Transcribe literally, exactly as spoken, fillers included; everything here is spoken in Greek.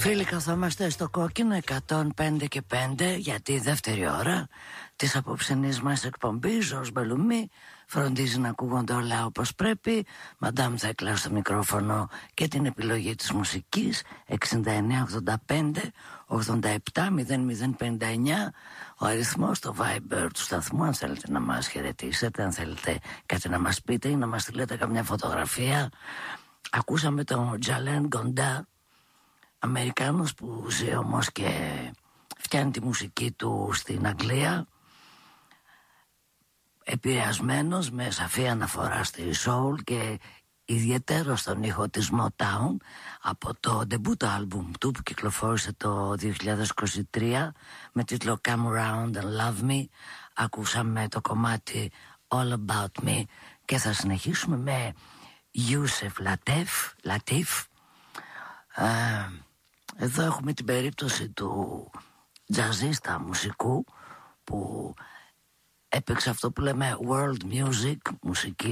Φίλοι, καθόμαστε στο κόκκινο εκατόν πέντε και πέντε για τη δεύτερη ώρα της απόψινής μας εκπομπής. Ζωζ Μπελουμή φροντίζει να ακούγονται όλα όπως πρέπει. Μαντάμ Θέκλα στο μικρόφωνο και την επιλογή της μουσικής. Εξήντα εννέα ογδόντα πέντε ογδόντα επτά μηδέν μηδέν πενήντα εννέα ο αριθμός στο Viber του σταθμού, αν θέλετε να μας χαιρετήσετε, αν θέλετε κάτι να μας πείτε ή να μας στείλετε καμιά φωτογραφία. Ακούσαμε τον Τζαλέν Γκοντά, Αμερικάνος που ζει όμως και φτιάχνει τη μουσική του στην Αγγλία, επηρεασμένος με σαφή αναφορά στη soul και ιδιαίτερα στον ήχο της Motown από το debut album του που κυκλοφόρησε το δύο χιλιάδες είκοσι τρία με τίτλο Come Around and Love Me. Ακούσαμε το κομμάτι All About Me και θα συνεχίσουμε με Yusef Lateef, Lateef. Ε, εδώ έχουμε την περίπτωση του τζαζίστα μουσικού που έπαιξε αυτό που λέμε world music, μουσική